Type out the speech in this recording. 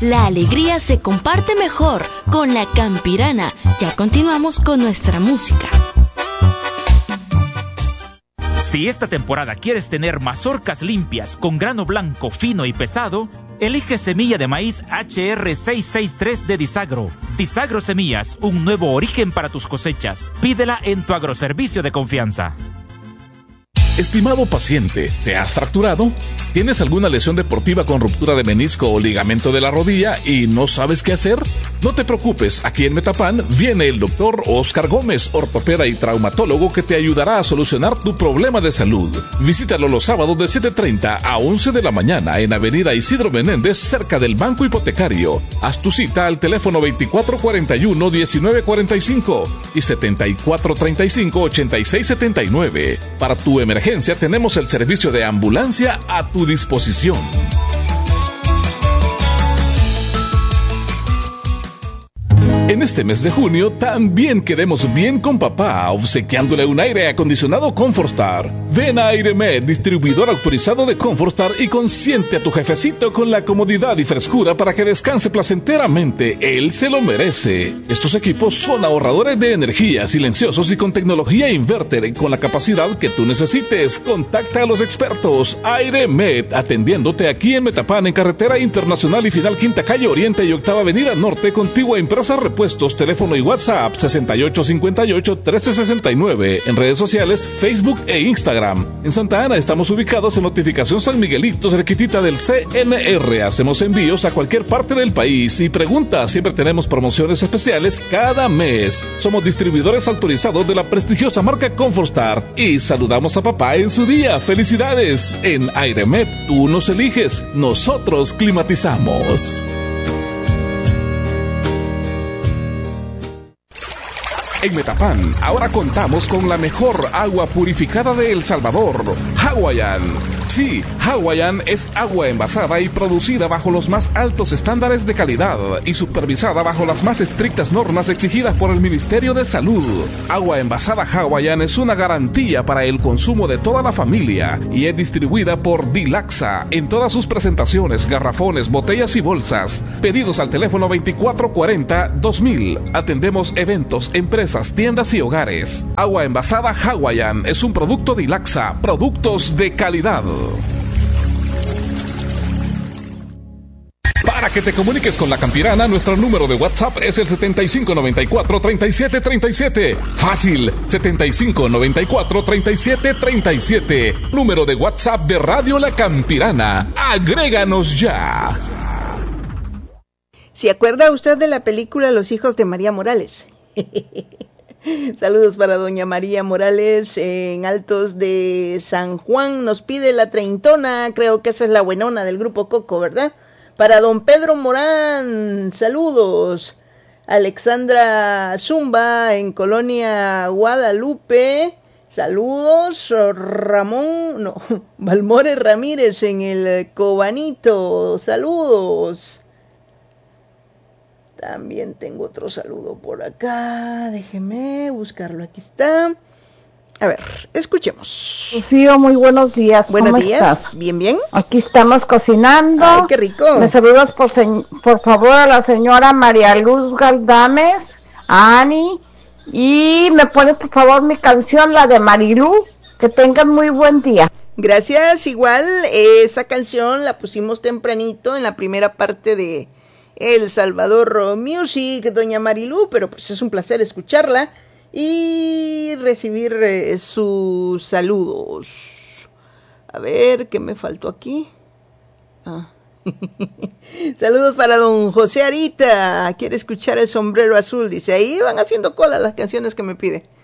La alegría se comparte mejor con la Campirana. Ya continuamos con nuestra música. Si esta temporada quieres tener mazorcas limpias con grano blanco, fino y pesado, elige semilla de maíz HR663 de Disagro. Disagro Semillas, un nuevo origen para tus cosechas. Pídela en tu agroservicio de confianza. Estimado paciente, ¿te has fracturado? ¿Tienes alguna lesión deportiva con ruptura de menisco o ligamento de la rodilla y no sabes qué hacer? No te preocupes, aquí en Metapán viene el doctor Oscar Gómez, ortopeda y traumatólogo, que te ayudará a solucionar tu problema de salud. Visítalo los sábados de 7:30 a 11 de la mañana en Avenida Isidro Menéndez, cerca del Banco Hipotecario. Haz tu cita al teléfono 2441-1945 y 7435-8679. Para tu emergencia tenemos el servicio de ambulancia a tu disposición. En este mes de junio también quedemos bien con papá, obsequiándole un aire acondicionado ComfortStar. Ven a Airemed, distribuidor autorizado de ComfortStar, y consiente a tu jefecito con la comodidad y frescura para que descanse placenteramente. Él se lo merece. Estos equipos son ahorradores de energía, silenciosos y con tecnología inverter y con la capacidad que tú necesites. Contacta a los expertos. Airemed, atendiéndote aquí en Metapán, en Carretera Internacional y Final Quinta Calle Oriente y Octava Avenida Norte, contigua a Empresa Repuestos, teléfono y WhatsApp 6858-1369. En redes sociales, Facebook e Instagram. En Santa Ana estamos ubicados en Notificación San Miguelito, cerquitita del CNR. Hacemos envíos a cualquier parte del país. Y pregunta, siempre tenemos promociones especiales cada mes. Somos distribuidores autorizados de la prestigiosa marca ComfortStar. Y saludamos a papá en su día. ¡Felicidades! En Airemed, tú nos eliges, nosotros climatizamos. En Metapán, ahora contamos con la mejor agua purificada de El Salvador, Hawaiian. Sí, Hawaiian es agua envasada y producida bajo los más altos estándares de calidad y supervisada bajo las más estrictas normas exigidas por el Ministerio de Salud. Agua envasada Hawaiian es una garantía para el consumo de toda la familia y es distribuida por Dilaxa en todas sus presentaciones, garrafones, botellas y bolsas. Pedidos al teléfono 2440-2000. Atendemos eventos, empresas, tiendas y hogares. Agua envasada Hawaiian es un producto Dilaxa, productos de calidad. Para que te comuniques con la Campirana, nuestro número de WhatsApp es el 7594-3737. Fácil, 7594-3737. Número de WhatsApp de Radio La Campirana. Agréganos ya. ¿Se acuerda usted de la película Los hijos de María Morales? Saludos para doña María Morales en Altos de San Juan. Nos pide la treintona, creo que esa es la buenona del grupo Coco, ¿verdad? Para don Pedro Morán, saludos. Alexandra Zumba en Colonia Guadalupe, saludos. Valmore Ramírez en el Cobanito, saludos. También tengo otro saludo por acá. Déjeme buscarlo. Aquí está. A ver, escuchemos. Rocío, muy buenos días. Buenos ¿Cómo días. estás? Bien, bien. Aquí estamos cocinando. Ay, qué rico. Me saludas por favor a la señora María Luz Galdames, a Ani. Y me pone por favor mi canción, la de Marilú. Que tengan muy buen día. Gracias. Igual, esa canción la pusimos tempranito en la primera parte de El Salvador Music, doña Marilú, pero pues es un placer escucharla y recibir sus saludos. A ver, ¿qué me faltó aquí? Saludos para don José Arita, quiere escuchar El Sombrero Azul, dice, ahí van haciendo cola las canciones que me pide.